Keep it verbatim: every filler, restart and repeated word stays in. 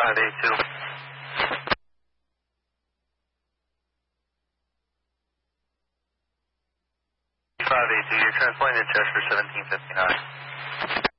five eight two. five eight two, you're transporting to Chester seventeen fifty-nine.